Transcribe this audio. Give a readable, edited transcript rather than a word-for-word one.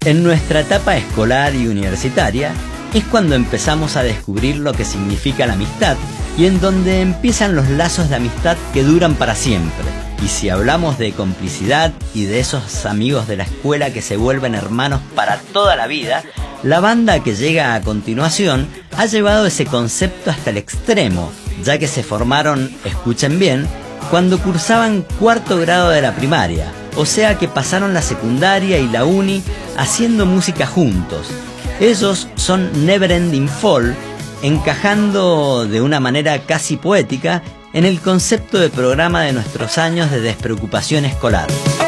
En nuestra etapa escolar y universitaria es cuando empezamos a descubrir lo que significa la amistad y en donde empiezan los lazos de amistad que duran para siempre. Y si hablamos de complicidad y de esos amigos de la escuela que se vuelven hermanos para toda la vida, la banda que llega a continuación ha llevado ese concepto hasta el extremo, ya que se formaron, escuchen bien, cuando cursaban cuarto grado de la primaria, o sea que pasaron la secundaria y la uni haciendo música juntos. Ellos son Neverending Fall, encajando de una manera casi poética en el concepto de programa de nuestros años de despreocupación escolar.